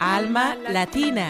Alma Latina.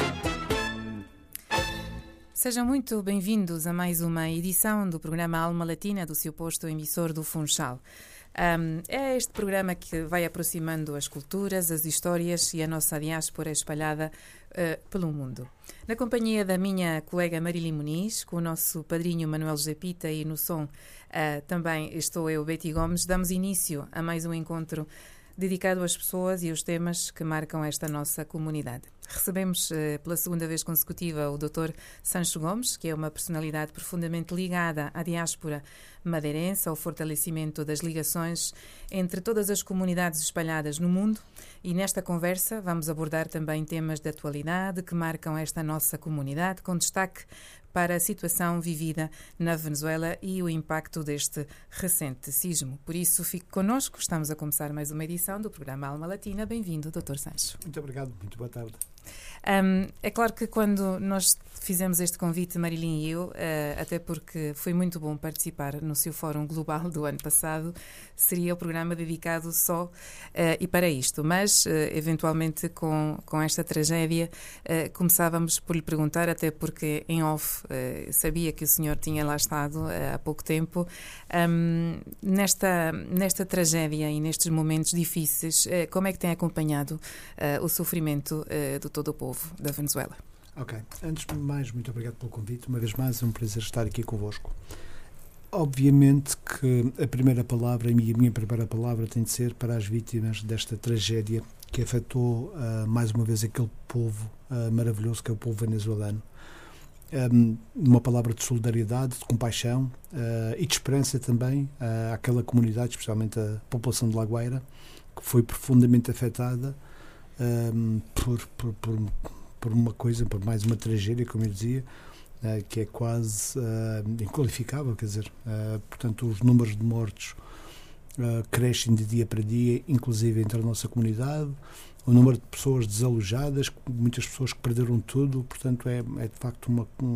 Sejam muito bem-vindos a mais uma edição do programa Alma Latina do seu posto emissor do Funchal. É este programa que vai aproximando as culturas, as histórias e a nossa diáspora espalhada pelo mundo. Na companhia da minha colega Marilim Muniz, com o nosso padrinho Manuel Japita e no som também estou eu, Betty Gomes, damos início a mais um encontro dedicado às pessoas e aos temas que marcam esta nossa comunidade. Recebemos pela segunda vez consecutiva o Dr. Sancho Gomes, que é uma personalidade profundamente ligada à diáspora madeirense, ao fortalecimento das ligações entre todas as comunidades espalhadas no mundo, e nesta conversa vamos abordar também temas de atualidade que marcam esta nossa comunidade, com destaque para a situação vivida na Venezuela e o impacto deste recente sismo. Por isso, fique connosco, estamos a começar mais uma edição do programa Alma Latina. Bem-vindo, Dr. Sancho. Muito obrigado, muito boa tarde. É claro que quando nós fizemos este convite, Marilim e eu, até porque foi muito bom participar no seu Fórum Global do ano passado, seria o programa dedicado só e para isto, mas eventualmente com esta tragédia começávamos por lhe perguntar, até porque em off sabia que o senhor tinha lá estado há pouco tempo, nesta tragédia e nestes momentos difíceis, como é que tem acompanhado o sofrimento de todo o povo da Venezuela? Ok. Antes de mais, muito obrigado pelo convite. Uma vez mais, é um prazer estar aqui convosco. Obviamente que a primeira palavra, e a minha primeira palavra, tem de ser para as vítimas desta tragédia que afetou mais uma vez aquele povo maravilhoso que é o povo venezuelano. Uma palavra de solidariedade, de compaixão e de esperança também àquela comunidade, especialmente a população de La Guaira, que foi profundamente afetada por uma coisa, por mais uma tragédia, como eu dizia, que é quase inqualificável, quer dizer, portanto os números de mortos crescem de dia para dia, inclusive entre a nossa comunidade, o número de pessoas desalojadas, muitas pessoas que perderam tudo, portanto é de facto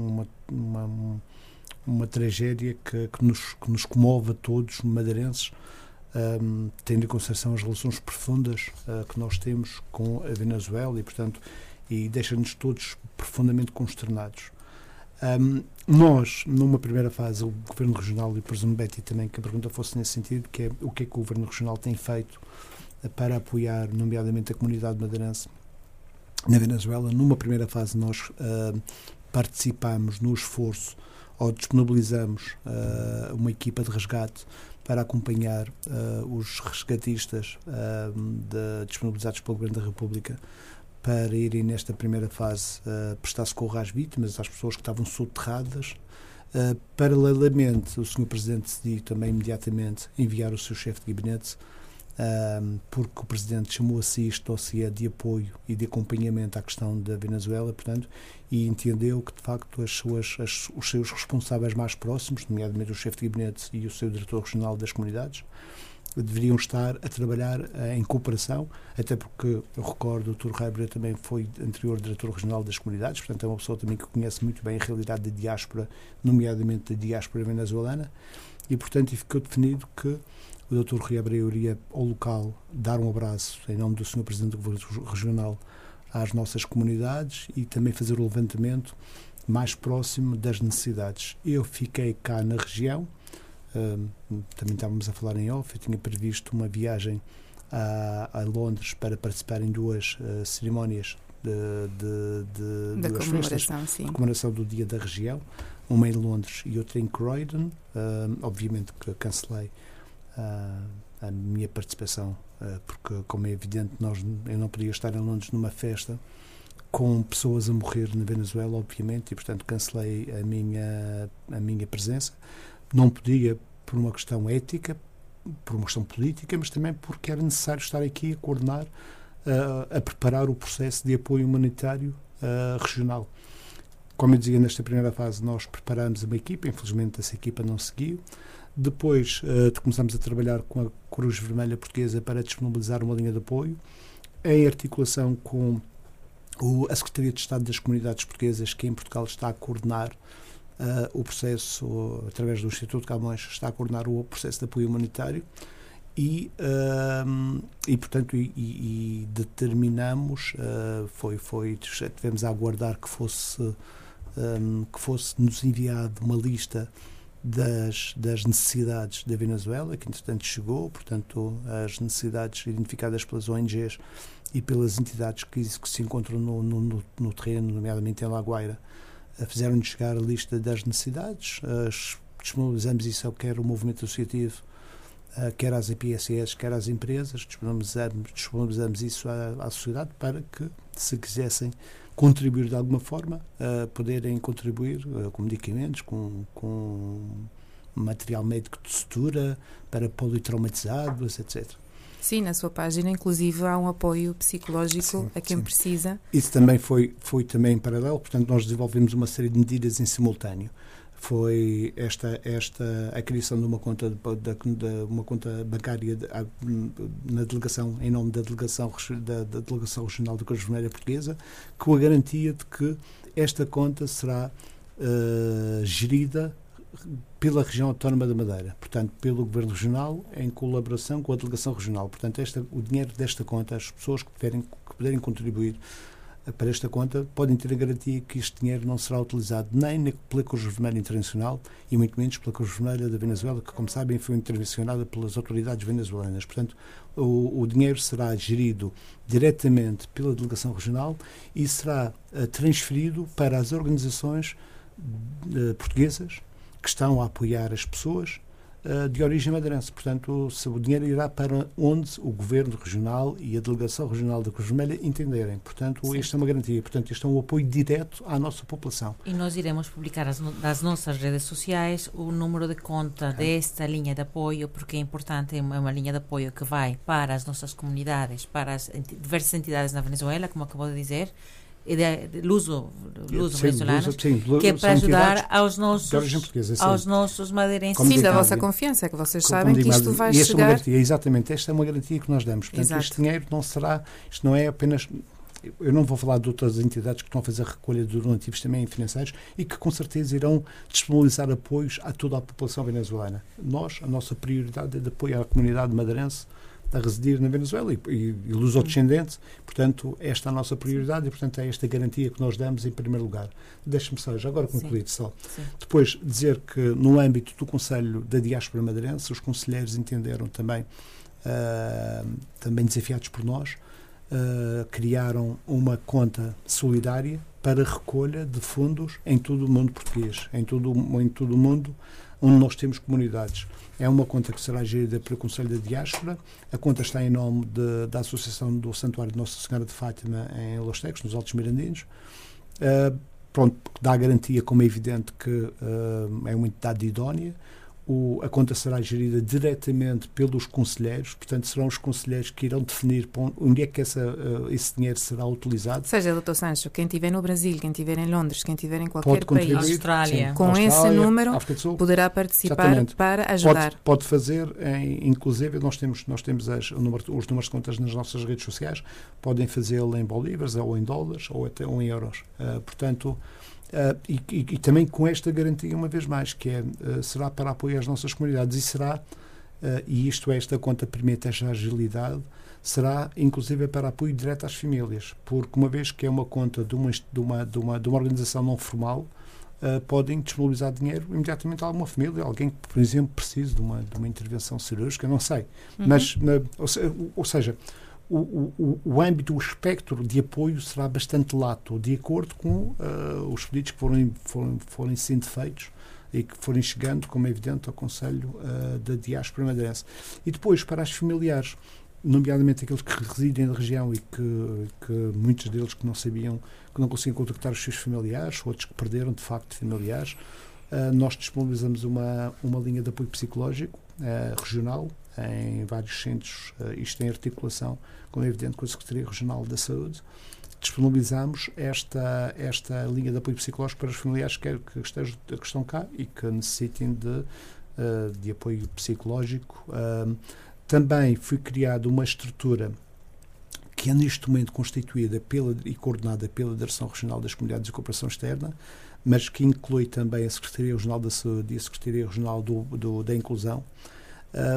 uma tragédia que nos comove a todos, madeirenses, tendo em consideração as relações profundas que nós temos com a Venezuela e deixa-nos todos profundamente consternados. Nós, numa primeira fase, o Governo Regional, e presumo, Betty, também que a pergunta fosse nesse sentido, que é o que é que o Governo Regional tem feito para apoiar, nomeadamente, a comunidade madeirense na Venezuela. Numa primeira fase, nós participamos no esforço, ou disponibilizamos uma equipa de resgate para acompanhar os resgatistas disponibilizados pelo Governo da República para irem nesta primeira fase prestar socorro às vítimas, às pessoas que estavam soterradas. Paralelamente, o Sr. Presidente decidiu também imediatamente enviar o seu chefe de gabinete, porque o Presidente chamou a si este dossiê de apoio e de acompanhamento à questão da Venezuela, portanto, e entendeu que, de facto, os seus responsáveis mais próximos, nomeadamente o chefe de gabinete e o seu diretor regional das comunidades, deveriam estar a trabalhar em cooperação, até porque, eu recordo, o Dr. Raibra também foi anterior diretor regional das comunidades, portanto é uma pessoa também que conhece muito bem a realidade da diáspora, nomeadamente da diáspora venezuelana, e portanto ficou definido que o Dr. Rui Abreu iria ao local dar um abraço em nome do Sr. Presidente do Governo Regional às nossas comunidades e também fazer o levantamento mais próximo das necessidades. Eu fiquei cá na região, também estávamos a falar em off, eu tinha previsto uma viagem a Londres para participar em duas cerimónias de duas festas de comemoração do Dia da Região, uma em Londres e outra em Croydon. Obviamente que cancelei a minha participação, porque, como é evidente, eu não podia estar em Londres numa festa com pessoas a morrer na Venezuela, obviamente, e portanto cancelei a minha presença. Não podia por uma questão ética, por uma questão política, mas também porque era necessário estar aqui a coordenar, a preparar o processo de apoio humanitário regional. Como eu dizia, nesta primeira fase nós preparámos uma equipa, infelizmente essa equipa não seguiu. Depois começámos a trabalhar com a Cruz Vermelha Portuguesa para disponibilizar uma linha de apoio, em articulação com a Secretaria de Estado das Comunidades Portuguesas, que em Portugal está a coordenar o processo, através do Instituto Camões, está a coordenar o processo de apoio humanitário, portanto, determinamos, tivemos a aguardar que fosse nos enviado uma lista das necessidades da Venezuela, que entretanto chegou, portanto, as necessidades identificadas pelas ONGs e pelas entidades que se encontram no terreno, nomeadamente em La Guaira, fizeram-nos chegar a lista das necessidades, disponibilizamos isso quer o movimento associativo, quer às IPSS, quer às empresas, disponibilizamos isso à sociedade para que, se quisessem contribuir de alguma forma, poderem contribuir com medicamentos, com material médico de sutura, para politraumatizados, etc. Sim, na sua página, inclusive, há um apoio psicológico a quem precisa. Isso também foi também em paralelo, portanto, nós desenvolvemos uma série de medidas em simultâneo. Foi a criação de uma conta bancária na delegação, em nome da delegação regional da Cruz Vermelha Portuguesa, com a garantia de que esta conta será gerida pela região autónoma da Madeira, portanto, pelo Governo Regional, em colaboração com a delegação regional. Portanto, o dinheiro desta conta, as pessoas que puderem contribuir para esta conta, podem ter a garantia que este dinheiro não será utilizado nem pela Cruz Vermelha Internacional e muito menos pela Cruz Vermelha da Venezuela, que, como sabem, foi intervencionada pelas autoridades venezuelanas. Portanto, o dinheiro será gerido diretamente pela delegação regional e será transferido para as organizações portuguesas que estão a apoiar as pessoas de origem madeirense. Portanto, o dinheiro irá para onde o Governo Regional e a Delegação Regional da Cruz Vermelha entenderem. Portanto, esta é uma garantia. Portanto, este é um apoio direto à nossa população. E nós iremos publicar nas nossas redes sociais o número de conta desta linha de apoio, porque é importante, é uma linha de apoio que vai para as nossas comunidades, para as diversas entidades na Venezuela, como acabou de dizer, e de luso venezuelanos, que é para ajudar aos nossos madeirenses. Sim, da vossa confiança, que vocês sabem que isto vai chegar. Exatamente, esta é uma garantia que nós damos. Portanto, este dinheiro isto não é apenas... Eu não vou falar de outras entidades que estão a fazer recolha de donativos também financeiros e que com certeza irão disponibilizar apoios a toda a população venezuelana. A nossa prioridade é de apoio à comunidade madeirense a residir na Venezuela e luso-descendentes. Portanto, esta é a nossa prioridade e, portanto, é esta garantia que nós damos em primeiro lugar. Deixe-me só, já agora concluir só. Sim. Depois, dizer que no âmbito do Conselho da Diáspora Madeirense, os conselheiros entenderam também desafiados por nós, criaram uma conta solidária para recolha de fundos em todo o mundo português, em todo o mundo onde nós temos comunidades. É uma conta que será gerida pelo Conselho da Diáspora. A conta está em nome da Associação do Santuário de Nossa Senhora de Fátima em Los Tecos, nos Altos Mirandinos. Dá a garantia, como é evidente, que é uma entidade idónea. A conta será gerida diretamente pelos conselheiros, portanto serão os conselheiros que irão definir onde é que esse dinheiro será utilizado. Ou seja, Dr. Sancho, quem estiver no Brasil, quem estiver em Londres, quem estiver em qualquer país, Austrália, com esse número, poderá participar. Exatamente. Para ajudar. Pode fazer, inclusive nós temos os números de contas nas nossas redes sociais, podem fazê-lo em bolívares, ou em dólares, ou até em euros. Portanto, e também com esta garantia, uma vez mais, que será para apoio às nossas comunidades e esta conta permite esta agilidade, será inclusive para apoio direto às famílias, porque uma vez que é uma conta de uma organização não formal, podem disponibilizar dinheiro imediatamente a alguma família, alguém que, por exemplo, precise de uma intervenção cirúrgica, não sei. Mas, ou seja, o âmbito, o espectro de apoio será bastante lato, de acordo com os pedidos que forem sendo feitos e que forem chegando, como é evidente, ao Conselho da Diáspora Madeirense. E depois, para as familiares, nomeadamente aqueles que residem na região e que muitos deles que não sabiam, que não conseguiam contactar os seus familiares, outros que perderam, de facto, familiares, nós disponibilizamos uma linha de apoio psicológico regional, em vários centros, isto em articulação, como é evidente, com a Secretaria Regional da Saúde. Disponibilizamos esta linha de apoio psicológico para os familiares que estão cá e que necessitem de apoio psicológico. Também foi criada uma estrutura que é neste momento constituída e coordenada pela Direção Regional das Comunidades e Cooperação Externa, mas que inclui também a Secretaria Regional da Saúde e a Secretaria Regional da Inclusão,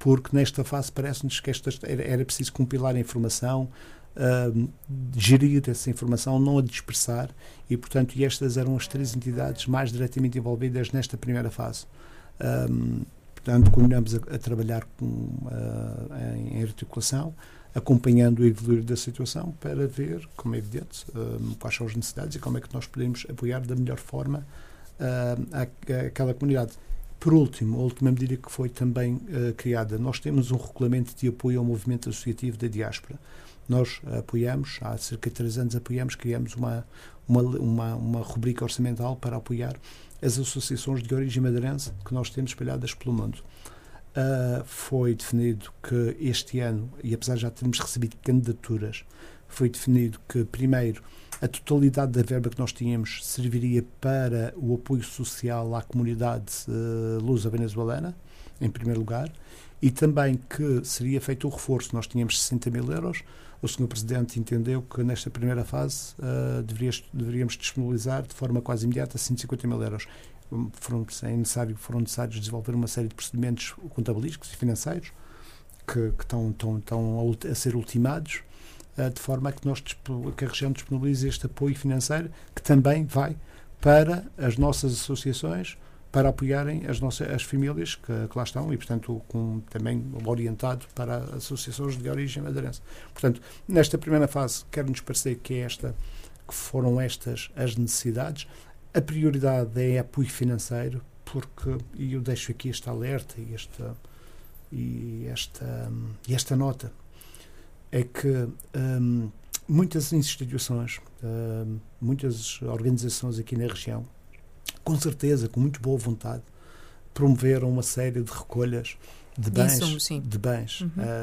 porque nesta fase parece-nos que era preciso compilar a informação, gerir essa informação, não a dispersar, e portanto estas eram as 3 entidades mais diretamente envolvidas nesta primeira fase. Portanto, continuamos a trabalhar em articulação, acompanhando o evoluir da situação para ver, como é evidente, quais são as necessidades e como é que nós podemos apoiar da melhor forma aquela comunidade. Por último, a última medida que foi também criada, nós temos um regulamento de apoio ao movimento associativo da diáspora. Nós apoiamos, há cerca de 3 anos criamos uma rubrica orçamental para apoiar as associações de origem madeirense que nós temos espalhadas pelo mundo. Foi definido que este ano, e apesar de já termos recebido candidaturas, foi definido que, primeiro, a totalidade da verba que nós tínhamos serviria para o apoio social à comunidade luso-venezuelana, em primeiro lugar, e também que seria feito o reforço. Nós tínhamos 60 mil euros. O Sr. Presidente entendeu que nesta primeira fase deveríamos disponibilizar de forma quase imediata 150 mil euros. Foram necessários desenvolver uma série de procedimentos contabilísticos e financeiros que estão a ser ultimados, de forma a que a região disponibilize este apoio financeiro, que também vai para as nossas associações, para apoiarem as famílias que lá estão e, portanto, também orientado para as associações de origem madeirense. Portanto, nesta primeira fase, quero-nos parecer que foram estas as necessidades. A prioridade é apoio financeiro, porque, e eu deixo aqui este alerta e esta nota, é que muitas instituições, muitas organizações aqui na região, com certeza, com muito boa vontade, promoveram uma série de recolhas de bens,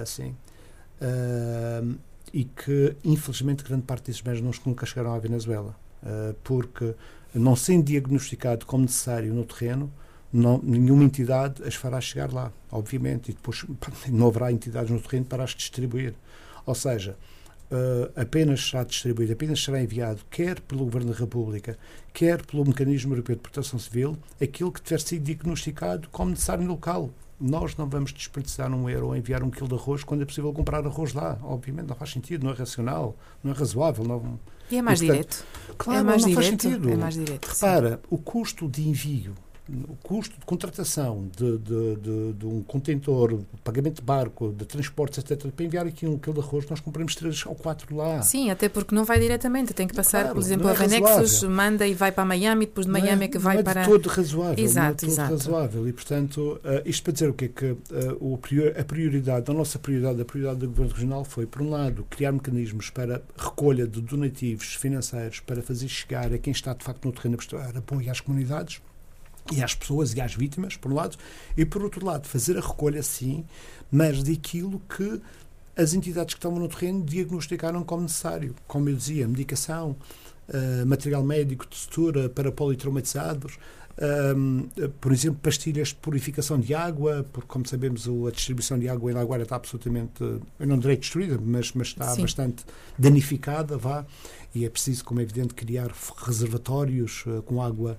e que, infelizmente, grande parte desses bens nunca chegaram à Venezuela, porque, não sendo diagnosticado como necessário no terreno, nenhuma entidade as fará chegar lá, obviamente, e depois não haverá entidades no terreno para as distribuir. Ou seja, apenas será distribuído, apenas será enviado, quer pelo Governo da República, quer pelo Mecanismo Europeu de Proteção Civil, aquilo que tiver sido diagnosticado como necessário no local. Nós não vamos desperdiçar €1 ou enviar 1 quilo de arroz quando é possível comprar arroz lá. Obviamente não faz sentido, não é racional, não é razoável. Não... E é mais direto. Claro, não faz sentido. É mais direto. Repara, o custo de envio, o custo de contratação de um contentor, pagamento de barco, de transportes, etc., para enviar aqui 1 quilo de arroz, nós compramos 3 ou 4 lá. Sim, até porque não vai diretamente, tem que passar, por exemplo, a Venexus manda e vai para Miami, depois de Miami é que vai para... Não é de todo razoável. Exato, razoável. E, portanto, isto para dizer o quê? Que a prioridade, a nossa prioridade, a prioridade do Governo Regional foi, por um lado, criar mecanismos para recolha de donativos financeiros para fazer chegar a quem está, de facto, no terreno a prestar apoio às comunidades, e às pessoas e às vítimas, por um lado, e por outro lado, fazer a recolha, sim, mas daquilo que as entidades que estavam no terreno diagnosticaram como necessário. Como eu dizia, medicação, material médico de sutura para politraumatizados, por exemplo, pastilhas de purificação de água, porque, como sabemos, a distribuição de água em La Guaira está absolutamente, eu não direi destruída, mas está bastante danificada, e é preciso, como é evidente, criar reservatórios com água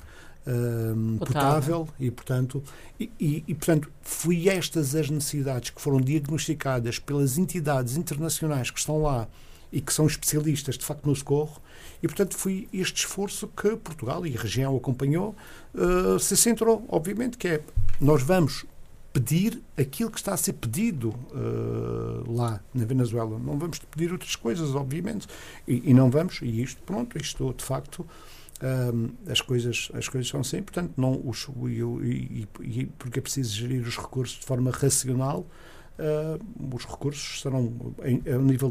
potável e, portanto, foi estas as necessidades que foram diagnosticadas pelas entidades internacionais que estão lá e que são especialistas, de facto, no socorro, e, portanto, foi este esforço que Portugal e a região acompanhou, se centrou, obviamente, que é, nós vamos pedir aquilo que está a ser pedido lá na Venezuela, não vamos pedir outras coisas, obviamente, e não vamos, e isto, de facto, as coisas são assim, portanto, porque é preciso gerir os recursos de forma racional. Os recursos serão ao nível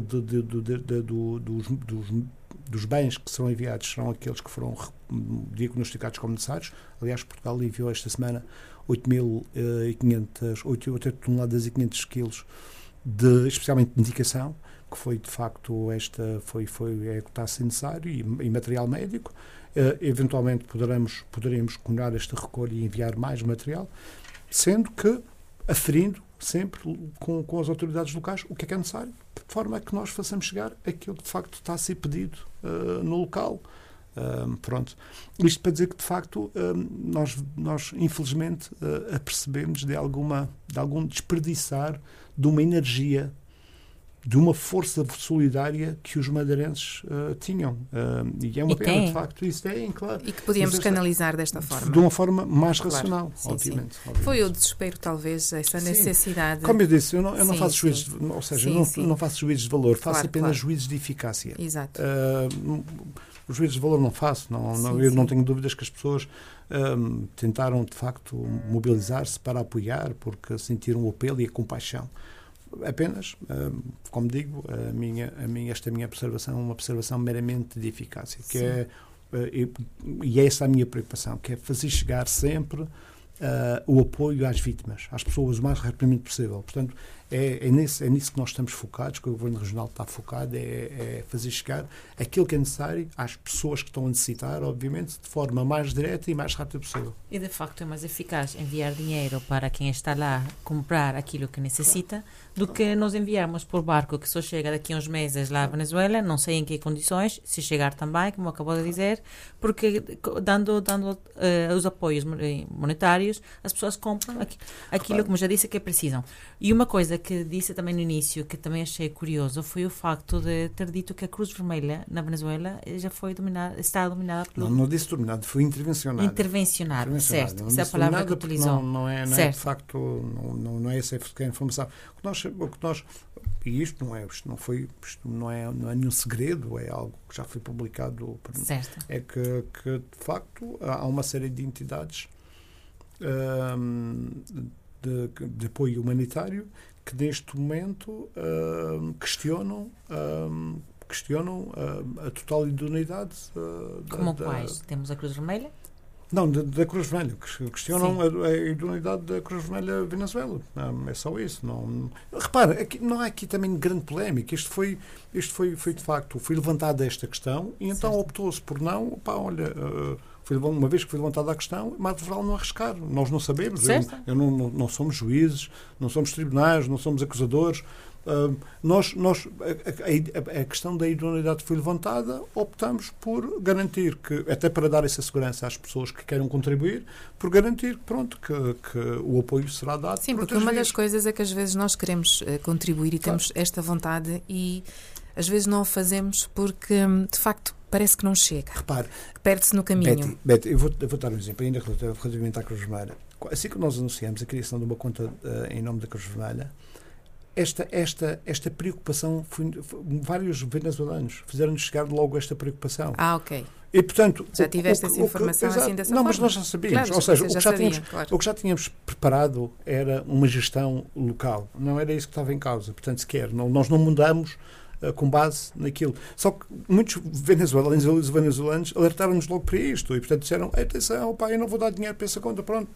dos bens que serão enviados, serão aqueles que foram diagnosticados como necessários. Aliás, Portugal enviou esta semana 8 toneladas e 500 quilos especialmente de medicação, que foi, de facto, o que está a ser necessário, e material médico. Eventualmente poderemos cunhar esta recolha e enviar mais material, sendo que aferindo sempre com as autoridades locais o que é necessário, de forma a que nós façamos chegar aquilo que de facto está a ser pedido no local, Pronto. Isto para dizer que, de facto, nós infelizmente, apercebemos de algum desperdiçar de uma energia, de uma força solidária que os madeirenses tinham. E é uma pena, de facto, isso é claro. E que podíamos canalizar desta forma. De uma forma mais racional, obviamente. Foi o desespero, talvez, essa necessidade. Como eu disse, eu não faço juízes, ou seja, eu não faço juízes de valor, faço apenas juízes de eficácia. Exato. Os juízes de valor não faço, eu não tenho dúvidas que as pessoas tentaram, de facto, mobilizar-se para apoiar, porque sentiram o apelo e a compaixão. Apenas, como digo, esta minha observação é uma observação meramente de eficácia, e é essa a minha preocupação, que é fazer chegar sempre o apoio às vítimas, às pessoas o mais rapidamente possível. Portanto, é nisso que nós estamos focados, que o Governo Regional está focado, é fazer chegar aquilo que é necessário às pessoas que estão a necessitar, obviamente, de forma mais direta e mais rápida possível. E, de facto, é mais eficaz enviar dinheiro para quem está lá comprar aquilo que necessita do que nós enviarmos por barco, que só chega daqui a uns meses lá à Venezuela, não sei em que condições, se chegar também, como acabou de dizer, porque dando os apoios monetários, as pessoas compram aquilo, como já disse, que precisam. E uma coisa que disse também no início, que também achei curioso, foi o facto de ter dito que a Cruz Vermelha na Venezuela já está dominada pelo... Não disse dominada, foi intervencionada. Intervencionada, certo. Essa é a palavra que utilizou. Não é de facto, não é essa a informação. E isto não é nenhum segredo, é algo que já foi publicado. Certo. É que de facto há uma série de entidades de apoio humanitário que neste momento questionam a total idoneidade. Como quais? Temos a Cruz Vermelha? Não, da Cruz Vermelha. Questionam a idoneidade da Cruz Vermelha Venezuela. É só isso. Repara, não há aqui também grande polémica. Isto foi de facto, foi levantada esta questão e então optou-se por não, uma vez que foi levantada a questão, mais vale não arriscar. Nós não sabemos. Não somos juízes, não somos tribunais, não somos acusadores. A questão da idoneidade foi levantada, optamos por garantir que, até para dar essa segurança às pessoas que queiram contribuir, por garantir que o apoio será dado. Sim, porque uma das coisas é que às vezes nós queremos contribuir e temos esta vontade e às vezes não o fazemos porque, de facto, parece que não chega. Repare, perde-se no caminho. Betty, eu vou dar um exemplo, ainda relativamente à Cruz Vermelha. Assim que nós anunciamos a criação de uma conta em nome da Cruz Vermelha, esta preocupação, vários venezuelanos fizeram-nos chegar logo esta preocupação. Ok. E, portanto, já tiveste essa informação assim dessa forma? Não, mas nós já sabíamos. Claro, ou seja, o que já tínhamos preparado era uma gestão local. Não era isso que estava em causa. Portanto, sequer, nós não mudamos com base naquilo. Só que muitos venezuelanos alertaram-nos logo para isto e, portanto, disseram, atenção, eu não vou dar dinheiro para essa conta, pronto.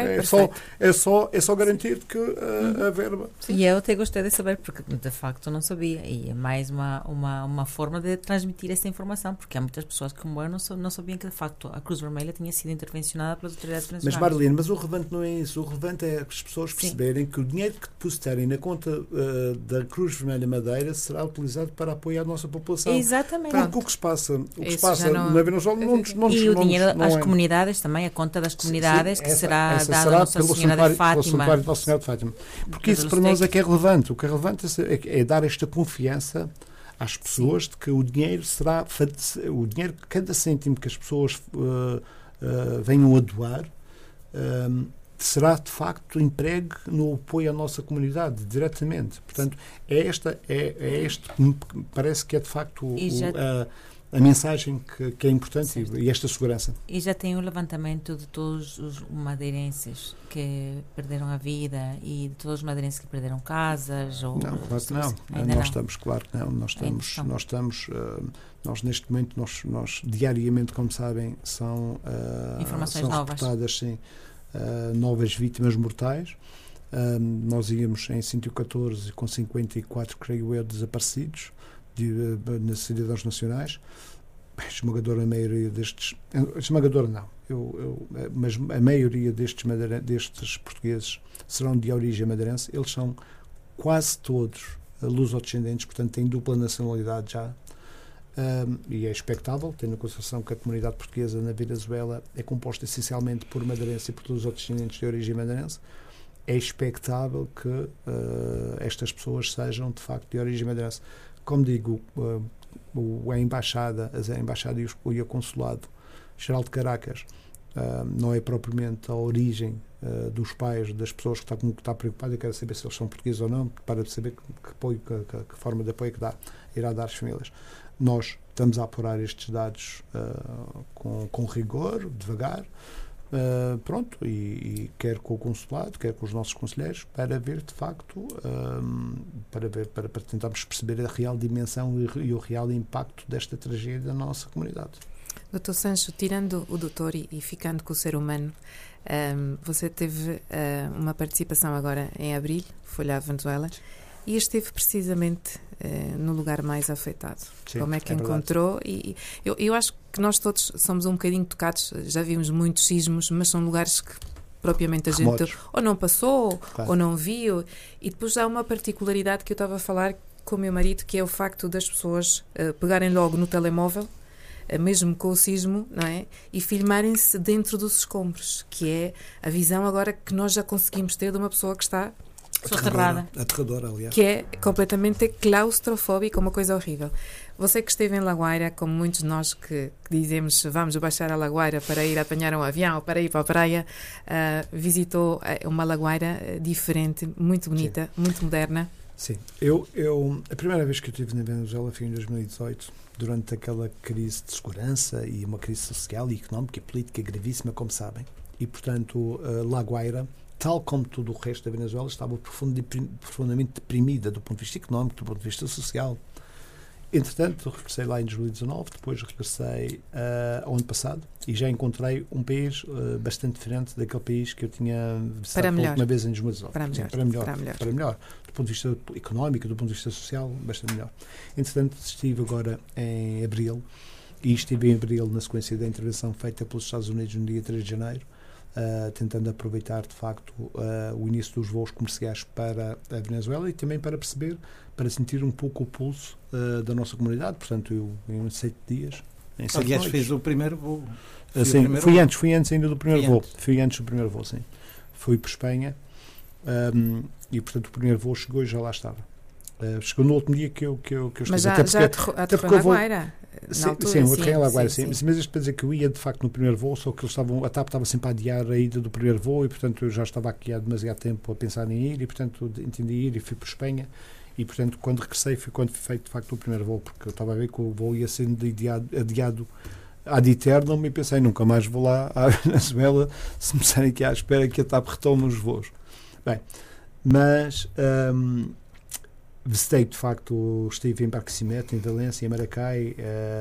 É só garantir que a verba... Sim. E eu até gostei de saber, porque de facto não sabia, e é mais uma forma de transmitir essa informação, porque há muitas pessoas como eu não sabiam que, de facto, a Cruz Vermelha tinha sido intervencionada pelas autoridades nacionais. Mas, Marlene, o relevante não é isso. O relevante é as pessoas perceberem que o dinheiro que depositarem na conta da Cruz Vermelha Madeira será utilizado para apoiar a nossa população. Exatamente. Porque o que se passa na Venezuela não e o dinheiro às comunidades também, a conta das comunidades, que será dada a Nossa Senhora de Fátima. Porque isso para nós é que é relevante. O que é relevante é dar esta confiança às pessoas de que o dinheiro será... cada cêntimo que as pessoas venham a doar será de facto empregue no apoio à nossa comunidade, diretamente. Portanto, este parece que é de facto a mensagem que é importante e esta segurança. E já tem um levantamento de todos os madeirenses que perderam a vida e de todos os madeirenses que perderam casas? Ou não, claro que não. Nós neste momento, nós diariamente, como sabem, são reportadas, novas vítimas mortais. Nós íamos em 114 com 54, creio eu, desaparecidos nas cidades nacionais. Esmagadora maioria destes... Esmagadora não. Mas a maioria destes portugueses serão de origem madeirense. Eles são quase todos luso-descendentes, portanto têm dupla nacionalidade já. e é expectável, tendo em consideração que a comunidade portuguesa na Venezuela é composta essencialmente por madeirenses e por todos os outros descendentes de origem madeirense, é expectável que estas pessoas sejam de facto de origem madeirense. Como digo, a Embaixada e o Consulado-Geral de Caracas não é propriamente a origem dos pais das pessoas que está preocupada. Eu quero saber se eles são portugueses ou não, para saber que forma de apoio irá dar às famílias. Nós estamos a apurar estes dados com rigor, devagar, e quer com o consulado, quer com os nossos conselheiros, para ver de facto, para tentarmos perceber a real dimensão e o real impacto desta tragédia na nossa comunidade. Dr. Sancho, tirando o doutor e ficando com o ser humano, você teve uma participação agora em abril, foi à Venezuela, e esteve precisamente no lugar mais afetado. Sim, como é que encontrou? E eu acho que nós todos somos um bocadinho tocados, já vimos muitos sismos, mas são lugares que propriamente a gente ou não passou, claro, ou não viu. E depois há uma particularidade que eu estava a falar com o meu marido, que é o facto das pessoas pegarem logo no telemóvel, mesmo com o sismo, não é? E filmarem-se dentro dos escombros, que é a visão agora que nós já conseguimos ter de uma pessoa que está aterradora, aliás. Que é completamente claustrofóbica, uma coisa horrível. Você que esteve em La Guaira, como muitos de nós que dizemos vamos baixar a La Guaira para ir apanhar um avião, para ir para a praia, visitou uma La Guaira diferente, muito bonita, sim, muito moderna. Sim, a primeira vez que eu estive na Venezuela foi em 2018, durante aquela crise de segurança e uma crise social e económica e política gravíssima, como sabem. E, portanto, La Guaira, tal como todo o resto da Venezuela, estava profundamente deprimida do ponto de vista económico, do ponto de vista social. Entretanto, regressei lá em 2019, depois regressei ao ano passado e já encontrei um país bastante diferente daquele país que eu tinha visitado pela última vez em 2019. Para melhor. Do ponto de vista económico, do ponto de vista social, bastante melhor. Entretanto, estive agora em abril, e estive em abril na sequência da intervenção feita pelos Estados Unidos no dia 3 de janeiro, tentando aproveitar de facto o início dos voos comerciais para a Venezuela e também para perceber, para sentir um pouco o pulso da nossa comunidade. Portanto, eu em 7 dias, em 7 aliás, noites, fez o primeiro voo. Sim, fui antes ainda do primeiro voo. Fui antes do primeiro voo, sim. Fui para Espanha e, portanto, o primeiro voo chegou e já lá estava. Chegou no último dia que eu estive. Mas já aterrou na Guaira? Sim, eu aterrei em La Guaira, sim. Mas isto para dizer que eu ia, de facto, no primeiro voo, só que a TAP estava sempre a adiar a ida do primeiro voo e, portanto, eu já estava aqui há demasiado tempo a pensar em ir e, portanto, entendi ir e fui para Espanha. E, portanto, quando regressei foi quando foi feito, de facto, o primeiro voo, porque eu estava a ver que o voo ia sendo adiado ad eternum e pensei, nunca mais vou lá à Venezuela se me disserem aqui à espera que a TAP retome os voos. Bem, mas visitei, de facto, estive em Barquisimeto, em Valência, em Maracay,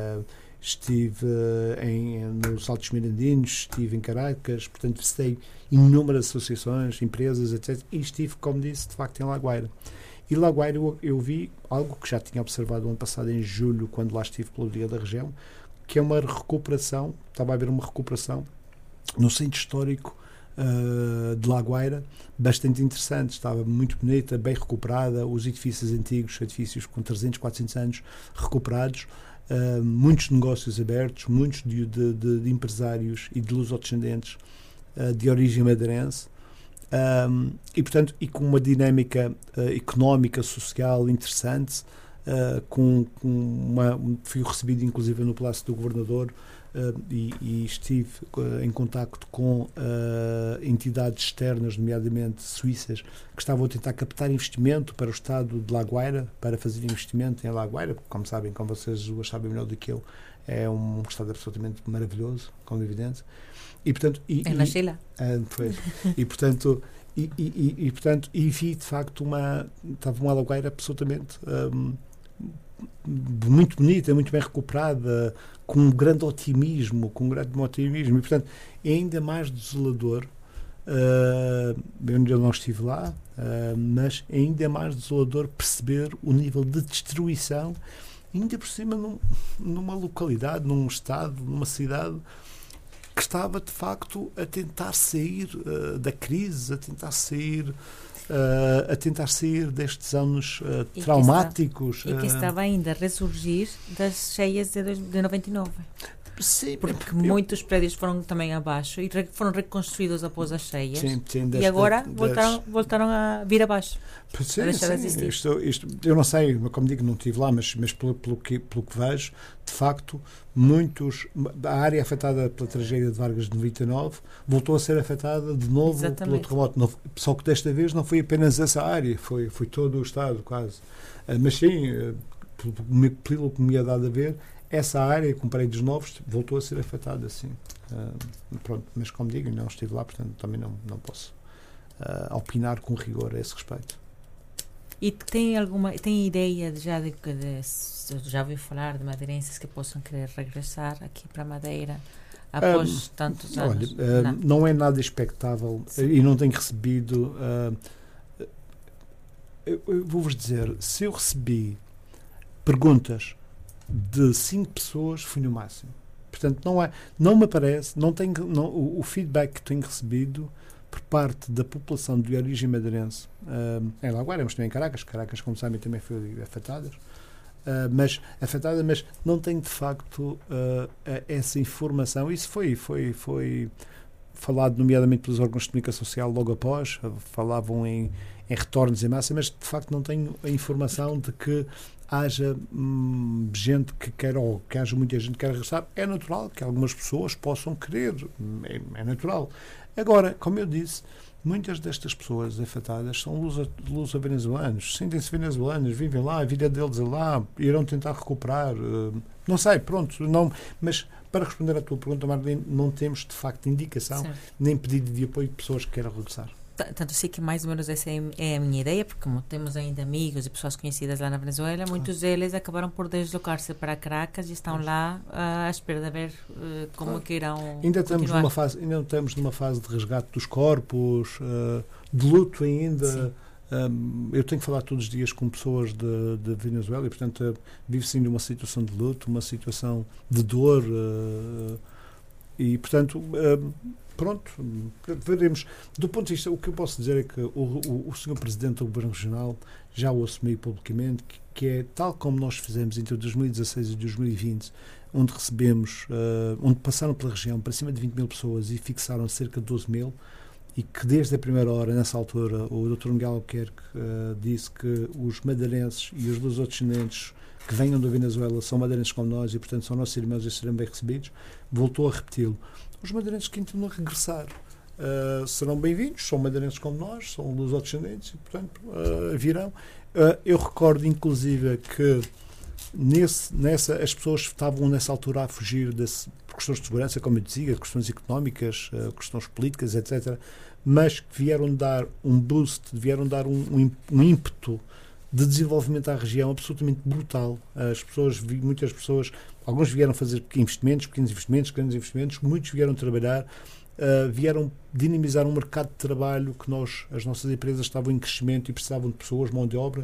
estive nos Altos Mirandinos, estive em Caracas, portanto, visitei inúmeras associações, empresas, etc. E estive, como disse, de facto, em La Guaira. E La Guaira eu vi algo que já tinha observado no ano passado, em julho, quando lá estive pelo dia da região, que é uma recuperação, estava a haver uma recuperação no centro histórico de La Guaira, bastante interessante, estava muito bonita, bem recuperada, os edifícios antigos, edifícios com 300, 400 anos recuperados, muitos negócios abertos, muitos de empresários e de lusodescendentes de origem madeirense, e portanto, e com uma dinâmica económica, social interessante, fui recebido inclusive no Palácio do Governador, e estive em contacto com entidades externas, nomeadamente suíças, que estavam a tentar captar investimento para o Estado de La Guaira, para fazer investimento em La Guaira, porque, como sabem, como vocês o sabem melhor do que eu, é um Estado absolutamente maravilhoso, como é evidente. E, portanto, nasci lá. E, portanto, vi, de facto, estava uma La Guaira absolutamente muito bonita, muito bem recuperada, com um grande otimismo, e, portanto, é ainda mais desolador. Eu não estive lá, mas é ainda mais desolador perceber o nível de destruição, ainda por cima numa localidade, num estado, numa cidade que estava de facto a tentar sair da crise, a tentar sair a tentar sair destes anos traumáticos. E que estava ainda a ressurgir das cheias de 99. Sim, porque muitos prédios foram também abaixo e foram reconstruídos após as cheias. Sim, e agora voltaram a vir abaixo. Sim, isto, eu não sei, como digo, não estive lá, mas pelo que vejo, de facto, a área afetada pela tragédia de Vargas de 99 voltou a ser afetada de novo pelo terremoto. Só que desta vez não foi apenas essa área, foi todo o Estado, quase. Mas sim, pelo que me é dado a ver, essa área, com prédios novos, voltou a ser afetada, sim. Pronto, mas como digo, não estive lá, portanto também não posso opinar com rigor a esse respeito. E tem ideia já já ouviu falar de madeirenses que possam querer regressar aqui para a Madeira após tantos anos? Olha, não é nada expectável e não tenho recebido. Eu vou-vos dizer, se eu recebi perguntas de 5 pessoas, fui no máximo. Portanto, não me parece, o feedback que tenho recebido por parte da população de origem madeirense, em La Guaira, mas também em Caracas, como sabem, também foi afetada, mas não tenho de facto essa informação. Isso foi falado nomeadamente pelos órgãos de comunicação social logo após, falavam em retornos em massa, mas de facto não tenho a informação de que haja gente que quer, ou que haja muita gente que quer regressar. É natural que algumas pessoas possam querer, é natural. Agora, como eu disse, muitas destas pessoas afetadas são luso-venezuelanos, sentem-se venezuelanos, vivem lá, a vida deles é lá, irão tentar recuperar, não sei, pronto, mas para responder à tua pergunta, Marlene, não temos de facto indicação, nem pedido de apoio de pessoas que queiram regressar. Tanto sei que mais ou menos essa é a minha ideia, porque como temos ainda amigos e pessoas conhecidas lá na Venezuela, muitos deles acabaram por deslocar-se para Caracas e estão lá à espera de ver como que irão ainda estamos numa fase de resgate dos corpos, de luto ainda. Eu tenho que falar todos os dias com pessoas de Venezuela e, portanto, vive-se ainda uma situação de luto, uma situação de dor e, portanto, pronto, veremos. Do ponto de vista, o que eu posso dizer é que o Sr. Presidente do Governo Regional já o assumiu publicamente, que é tal como nós fizemos entre 2016 e 2020, onde onde passaram pela região para cima de 20 mil pessoas e fixaram cerca de 12 mil, e que desde a primeira hora, nessa altura, o Dr. Miguel Albuquerque disse que os madeirenses e os lusodescendentes que venham da Venezuela são madeirenses como nós e, portanto, são nossos irmãos e serão bem recebidos, voltou a repeti-lo. Os madeirenses que intentam regressar serão bem-vindos, são madeirenses como nós, são lusodescendentes e, portanto, virão. Eu recordo, inclusive, que as pessoas estavam nessa altura a fugir por questões de segurança, como eu dizia, questões económicas, questões políticas, etc., mas que vieram dar um boost, vieram dar um ímpeto de desenvolvimento à região absolutamente brutal. Muitas pessoas, alguns vieram fazer pequenos investimentos, grandes investimentos, muitos vieram trabalhar, vieram dinamizar um mercado de trabalho que as nossas empresas estavam em crescimento e precisavam de pessoas, mão de obra,